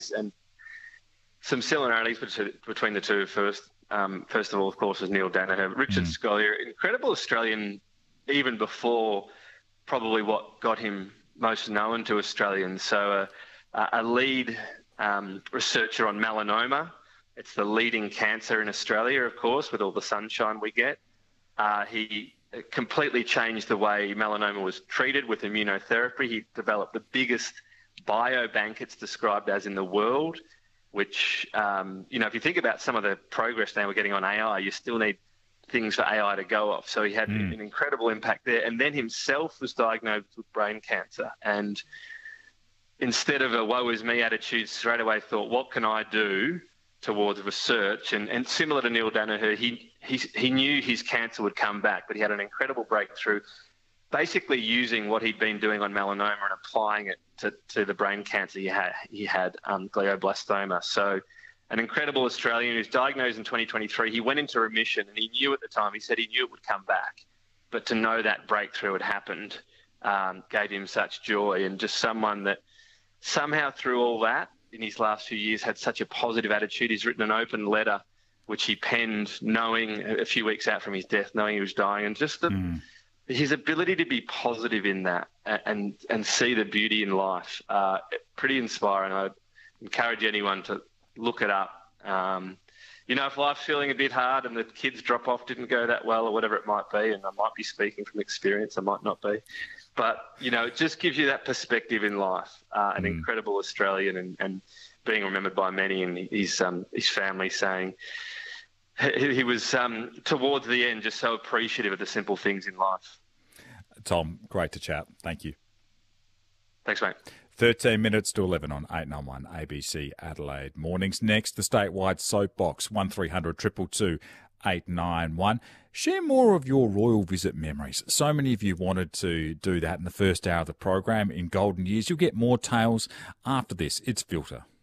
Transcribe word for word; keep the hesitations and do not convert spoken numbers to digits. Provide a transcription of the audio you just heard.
and some similarities between the two. First, um, first of all, of course, was Neil Danaher. Richard mm. Scolyer, incredible Australian, even before probably what got him most known to Australians. So uh, a lead um, researcher on melanoma. It's the leading cancer in Australia, of course, with all the sunshine we get. Uh, he completely changed the way melanoma was treated with immunotherapy. He developed the biggest biobank, it's described as, in the world, which, um, you know, if you think about some of the progress now we're getting on A I, you still need things for A I to go off. So he had mm. an incredible impact there. And then himself was diagnosed with brain cancer. And instead of a woe is me attitude, straight away thought, what can I do towards research? And, and similar to Neil Danaher, he, he, he knew his cancer would come back, but he had an incredible breakthrough, basically using what he'd been doing on melanoma and applying it to, to the brain cancer he had, he had um, glioblastoma. So an incredible Australian who's diagnosed in twenty twenty-three. He went into remission, and he knew at the time, he said he knew it would come back. But to know that breakthrough had happened um, gave him such joy, and just someone that somehow through all that in his last few years had such a positive attitude. He's written an open letter which he penned knowing a few weeks out from his death, knowing he was dying, and just the, mm. his ability to be positive in that and and see the beauty in life, uh, pretty inspiring. I encourage anyone to look it up. Um, you know, if life's feeling a bit hard and the kids drop off didn't go that well or whatever it might be, and I might be speaking from experience, I might not be, but, you know, it just gives you that perspective in life. Uh, an mm. incredible Australian, and, and being remembered by many, and his, um, his family saying he, he was, um, towards the end, just so appreciative of the simple things in life. Tom, great to chat. Thank you. Thanks, mate. thirteen minutes to eleven on eight ninety-one A B C Adelaide Mornings. Next, the statewide soapbox, one three hundred two two two eight nine one. Share more of your royal visit memories. So many of you wanted to do that in the first hour of the program in Golden Years. You'll get more tales after this. It's Filter.